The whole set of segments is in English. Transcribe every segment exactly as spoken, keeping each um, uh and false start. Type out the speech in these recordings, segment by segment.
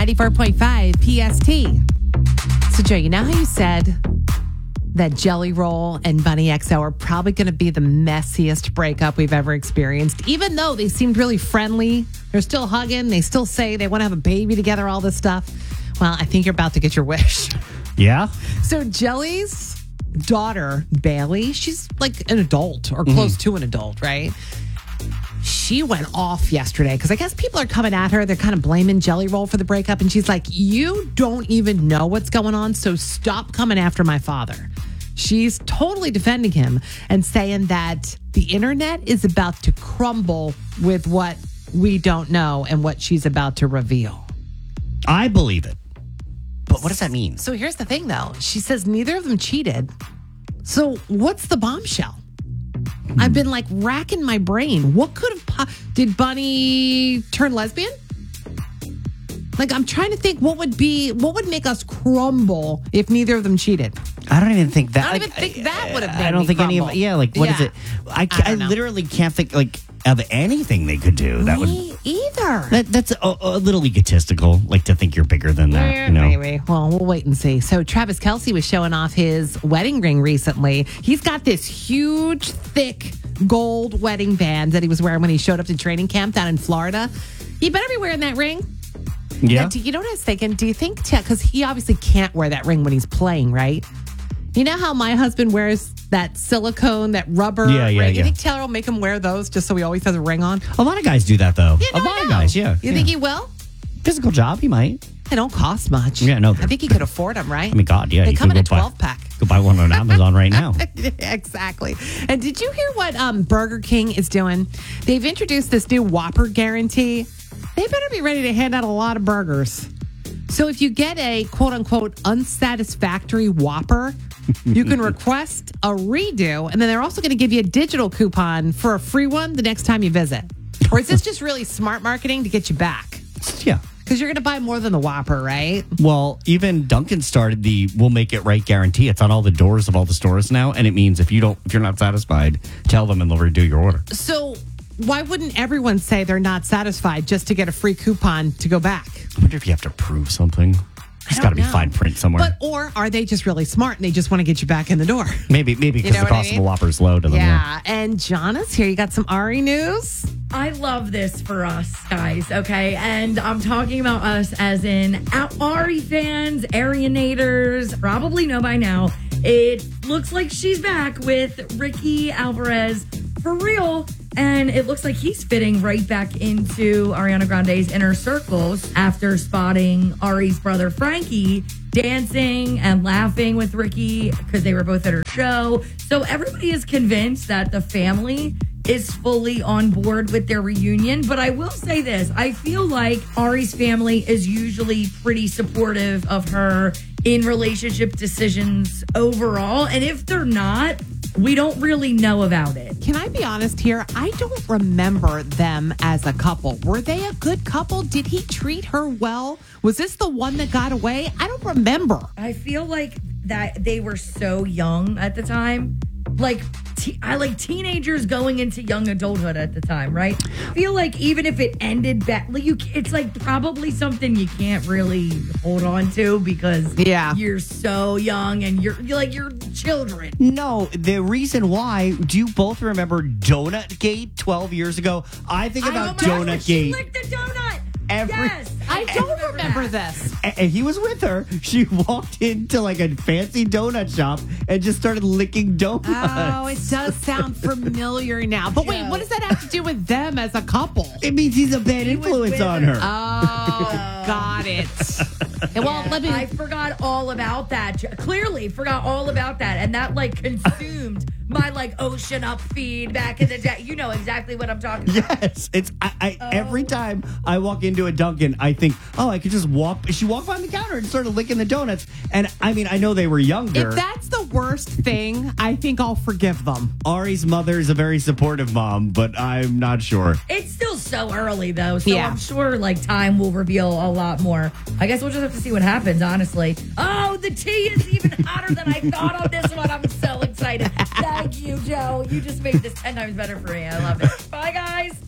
ninety-four point five P S T. So, Joe, you know how you said that Jelly Roll and Bunny X O are probably going to be the messiest breakup we've ever experienced, even though they seemed really friendly. They're still hugging. They still say they want to have a baby together, all this stuff. Well, I think you're about to get your wish. Yeah? So Jelly's daughter, Bailey, she's like an adult or close mm-hmm. to an adult, right? She went off yesterday because I guess people are coming at her. They're kind of blaming Jelly Roll for the breakup. And she's like, you don't even know what's going on, so stop coming after my father. She's totally defending him and saying that the internet is about to crumble with what we don't know and what she's about to reveal. I believe it. But what does that mean? So here's the thing, though. She says neither of them cheated. So what's the bombshell? I've been like racking my brain. What could have... Po- Did Bunny turn lesbian? Like, I'm trying to think what would be... What would make us crumble if neither of them cheated? I don't even think that... I don't like, even think that would have made I don't me think crumble. any of... Yeah, like, what yeah. is it? I, I, I literally can't think, like, of anything they could do. That me would... either. That, that's a, a little egotistical, like, to think you're bigger than that, Yeah, you know? Maybe. Well, we'll wait and see. So Travis Kelce was showing off his wedding ring recently. He's got this huge, thick gold wedding band that he was wearing when he showed up to training camp down in Florida. You better be wearing that ring. Yeah. Now, do you know what I was thinking? Do you think, because he obviously can't wear that ring when he's playing, right? You know how my husband wears that silicone, that rubber yeah, yeah, ring? Yeah. You think Taylor will make him wear those just so he always has a ring on? A lot of guys do that, though. Yeah, no, a lot I of know. guys, yeah. You yeah. think he will? Physical job, he might. They don't cost much. Yeah, no. I think he could afford them, right? I mean, God, yeah. They you come in could a go buy- twelve pack. Go buy one on Amazon right now. Exactly. And did you hear what um, Burger King is doing? They've introduced this new Whopper guarantee. They better be ready to hand out a lot of burgers. So if you get a quote unquote unsatisfactory Whopper, you can request a redo, and then they're also going to give you a digital coupon for a free one the next time you visit. Or is this just really smart marketing to get you back? Yeah. Because you're going to buy more than the Whopper, right? Well, even Dunkin' started the "We'll make it right" guarantee. It's on all the doors of all the stores now, and it means if you don't, if you're not satisfied, tell them and they'll redo your order. So why wouldn't everyone say they're not satisfied just to get a free coupon to go back? I wonder if you have to prove something. There's got to be know. fine print somewhere. But or are they just really smart and they just want to get you back in the door? maybe, maybe because You know the what I cost of mean? the Whopper's low to them. Yeah. And Jonas, here you got some Ari news. I love this for us, guys, okay? And I'm talking about us as in Ari fans, Arianators, probably know by now. It looks like she's back with Ricky Alvarez for real. And it looks like he's fitting right back into Ariana Grande's inner circles after spotting Ari's brother Frankie dancing and laughing with Ricky because they were both at her show. So everybody is convinced that the family is fully on board with their reunion. But I will say this. I feel like Ari's family is usually pretty supportive of her in relationship decisions overall. And if they're not, we don't really know about it. Can I be honest here? I don't remember them as a couple. Were they a good couple? Did he treat her well? Was this the one that got away? I don't remember. I feel like that they were so young at the time. Like, te- I like teenagers going into young adulthood at the time, right? I feel like even if it ended badly, you c- it's like probably something you can't really hold on to because Yeah. you're so young and you're, you're like you're children. No, the reason why, do you both remember Donut Gate twelve years ago? I think about I remember when Donut she Gate. licked the donut. Every- yes, I don't remember that. this. And and he was with her. She walked into like a fancy donut shop and just started licking donuts. Oh, it does sound familiar now. But wait, what does that have to do with them as a couple? It means he's a bad He was influence with on her. her. Oh, got it. And well, let me. I forgot all about that. Clearly forgot all about that. And that like consumed my like ocean up feed back in the day. You know exactly what I'm talking about. Yes, it's I, I Oh. every time I walk into a Dunkin', I think, oh, I could just walk. She walked behind the counter and started licking the donuts. And I mean, I know they were younger. If that's the worst thing, I think I'll forgive them. Ari's mother is a very supportive mom, but I'm not sure. It's still so early though, so Yeah. I'm sure like time will reveal a lot more. I guess we'll just have to see what happens, honestly. Oh, the tea is even hotter than I thought on this one. I'm so excited. Thank you, Joe. You just made this ten times better for me. I love it. Bye, guys.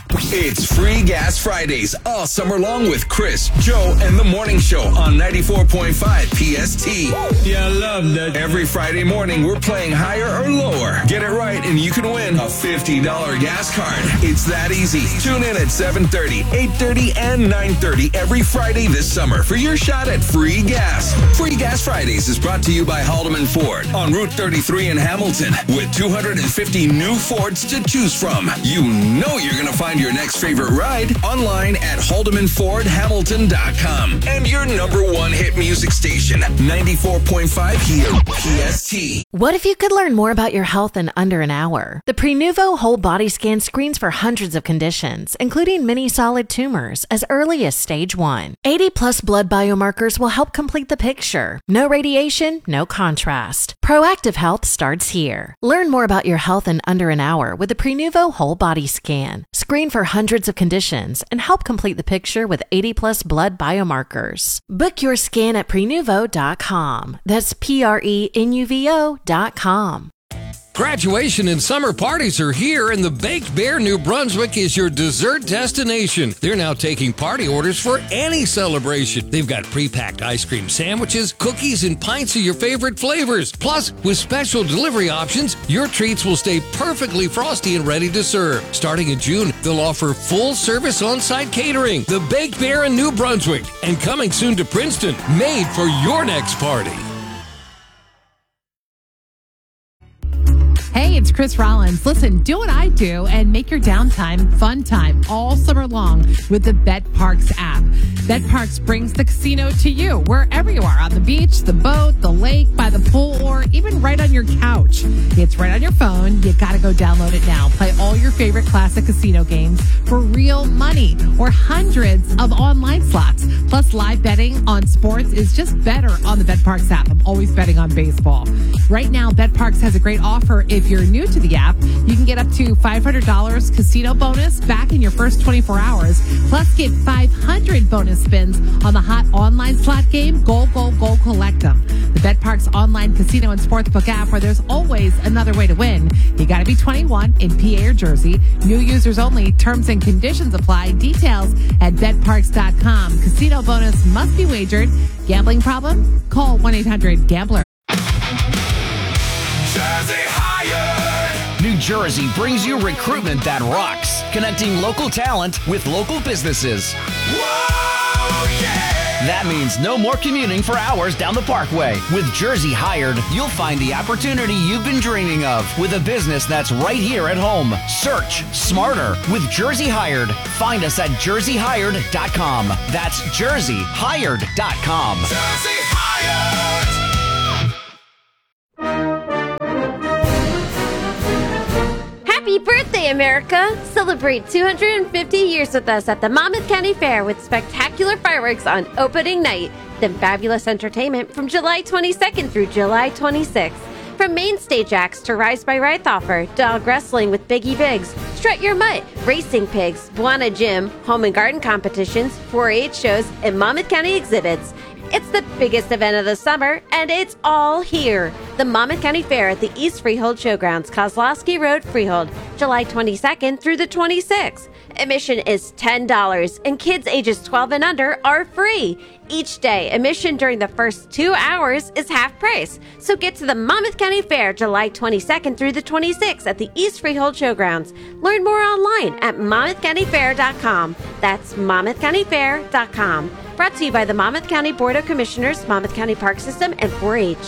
It's Free Gas Fridays all summer long with Chris, Joe, and the Morning Show on ninety-four point five P S T. Yeah, I love that. Every Friday morning, we're playing higher or lower. Get it right, and you can win a fifty dollars gas card. It's that easy. Tune in at seven thirty, eight thirty, and nine thirty every Friday this summer for your shot at free gas. Free Gas Fridays is brought to you by Haldeman Ford on Route thirty-three in Hamilton with two hundred fifty new Fords to choose from. You know you're going to find your next favorite ride online at haldeman ford hamilton dot com. And your number one hit music station, ninety-four point five here, P S T. What if you could learn more about your health in under an hour? The Prenuvo Whole Body Scan screens for hundreds of conditions, including many solid tumors, as early as stage one. eighty plus blood biomarkers will help complete the picture. No radiation, no contrast. Proactive health starts here. Learn more about your health in under an hour with the Prenuvo Whole Body Scan. Screen for hundreds of conditions and help complete the picture with eighty plus blood biomarkers. Book your scan at prenuvo dot com. That's P R E N U V O dot com. Graduation and summer parties are here, and the Baked Bear New Brunswick is your dessert destination. They're now taking party orders for any celebration. They've got pre-packed ice cream sandwiches, cookies, and pints of your favorite flavors. Plus, with special delivery options, your treats will stay perfectly frosty and ready to serve. Starting in June, they'll offer full-service on-site catering. The Baked Bear in New Brunswick, and coming soon to Princeton, made for your next party. Hey, it's Chris Rollins. Listen, do what I do and make your downtime fun time all summer long with the BetParks app. BetParks brings the casino to you wherever you are, on the beach, the boat, the lake, by the pool, or even right on your couch. It's right on your phone. You got to go download it now. Play all your favorite classic casino games for real money or hundreds of online slots. Plus, live betting on sports is just better on the BetParks app. I'm always betting on baseball. Right now, BetParks has a great offer. If you're new to the app, you can get up to five hundred dollars casino bonus back in your first twenty-four hours. Plus, get five hundred bonus spins on the hot online slot game, Go, Go, Go, Collect 'em. The BetParks online casino and sportsbook app, where there's always another way to win. You got to be twenty-one in P A or Jersey. New users only. Terms and conditions apply. Details at bet parks dot com. Casino bonus must be wagered. Gambling problem? Call one eight hundred gambler. Jersey Hired. New Jersey brings you recruitment that rocks, connecting local talent with local businesses. Whoa, yeah. That means no more commuting for hours down the Parkway. With Jersey Hired, you'll find the opportunity you've been dreaming of with a business that's right here at home. Search smarter with Jersey Hired. Find us at jersey hired dot com. That's jersey hired dot com. Jersey Hired. Happy birthday, America! Celebrate two hundred fifty years with us at the Monmouth County Fair with spectacular fireworks on opening night, then fabulous entertainment from July twenty-second through July twenty-sixth. From mainstage acts to Rise by Rythoffer, dog wrestling with Biggie Biggs, Strut Your Mutt, racing pigs, Buana Gym, home and garden competitions, four H shows, and Monmouth County exhibits. It's the biggest event of the summer, and it's all here. The Monmouth County Fair at the East Freehold Showgrounds, Kozlowski Road, Freehold, July twenty-second through the twenty-sixth. Admission is ten dollars, and kids ages twelve and under are free. Each day, admission during the first two hours is half price. So get to the Monmouth County Fair July twenty-second through the twenty-sixth at the East Freehold Showgrounds. Learn more online at monmouth county fair dot com. That's monmouth county fair dot com. Brought to you by the Monmouth County Board of Commissioners, Monmouth County Park System, and four H.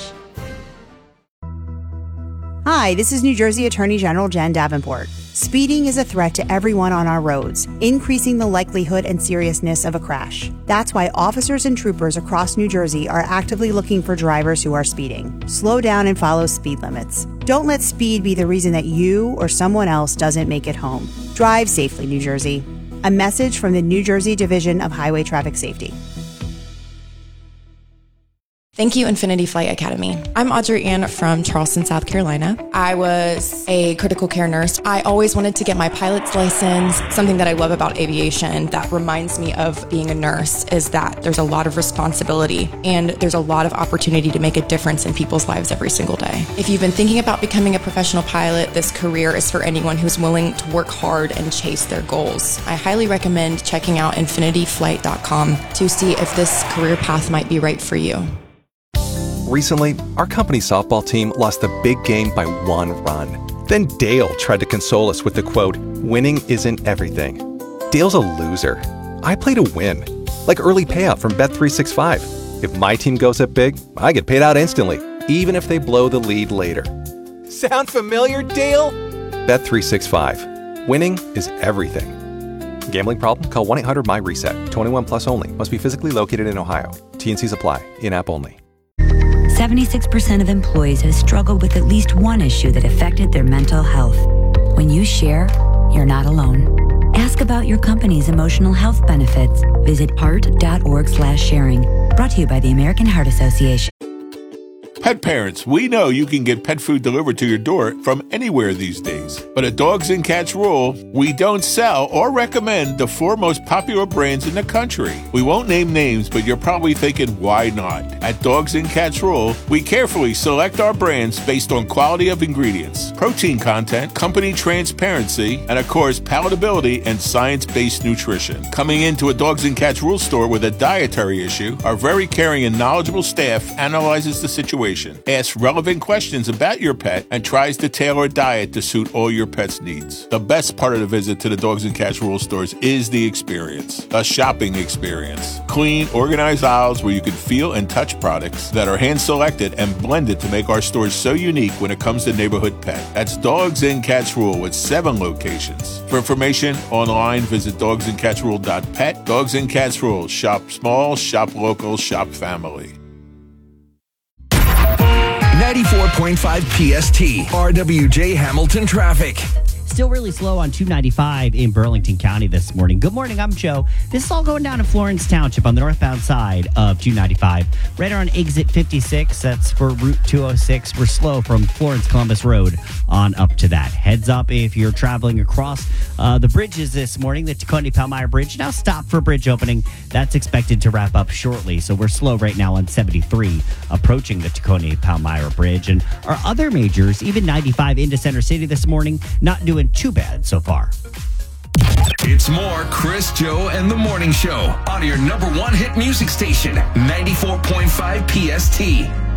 Hi, this is New Jersey Attorney General Jen Davenport. Speeding is a threat to everyone on our roads, increasing the likelihood and seriousness of a crash. That's why officers and troopers across New Jersey are actively looking for drivers who are speeding. Slow down and follow speed limits. Don't let speed be the reason that you or someone else doesn't make it home. Drive safely, New Jersey. A message from the New Jersey Division of Highway Traffic Safety. Thank you, Infinity Flight Academy. I'm Audrey Ann from Charleston, South Carolina. I was a critical care nurse. I always wanted to get my pilot's license. Something that I love about aviation that reminds me of being a nurse is that there's a lot of responsibility and there's a lot of opportunity to make a difference in people's lives every single day. If you've been thinking about becoming a professional pilot, this career is for anyone who's willing to work hard and chase their goals. I highly recommend checking out infinity flight dot com to see if this career path might be right for you. Recently, our company softball team lost the big game by one run. Then Dale tried to console us with the quote, "Winning isn't everything." Dale's a loser. I play to win. Like early payout from Bet three sixty-five. If my team goes up big, I get paid out instantly, even if they blow the lead later. Sound familiar, Dale? Bet three sixty-five. Winning is everything. Gambling problem? Call one eight hundred M Y reset. twenty-one plus only. Must be physically located in Ohio. T and Cs apply. In-app only. seventy-six percent of employees have struggled with at least one issue that affected their mental health. When you share, you're not alone. Ask about your company's emotional health benefits. Visit heart.org slash sharing. Brought to you by the American Heart Association. Pet parents, we know you can get pet food delivered to your door from anywhere these days. But at Dogs and Cats Rule, we don't sell or recommend the four most popular brands in the country. We won't name names, but you're probably thinking, why not? At Dogs and Cats Rule, we carefully select our brands based on quality of ingredients, protein content, company transparency, and of course, palatability and science-based nutrition. Coming into a Dogs and Cats Rule store with a dietary issue, our very caring and knowledgeable staff analyzes the situation, asks relevant questions about your pet, and tries to tailor a diet to suit all your pet's needs. The best part of the visit to the Dogs and Cats Rule stores is the experience, a shopping experience. Clean, organized aisles where you can feel and touch products that are hand-selected and blended to make our stores so unique when it comes to neighborhood pet. That's Dogs and Cats Rule with seven locations. For information online, visit dogs and cats rule dot pet. Dogs and Cats Rule. Shop small, shop local, shop family. ninety-four point five P S T, R W J Hamilton traffic. Still really slow on two ninety-five in Burlington County this morning. Good morning, I'm Joe. This is all going down in Florence Township on the northbound side of two ninety-five. Right on exit fifty-six, that's for Route two oh six. We're slow from Florence Columbus Road on up to that. Heads up if you're traveling across uh, the bridges this morning. The Tacony-Palmyra Bridge now stopped for bridge opening. That's expected to wrap up shortly. So we're slow right now on seventy-three approaching the Tacony-Palmyra Bridge. And our other majors, even ninety-five into Center City this morning, not doing too bad so far. It's more Chris, Joe, and the Morning Show on your number one hit music station, ninety-four point five P S T.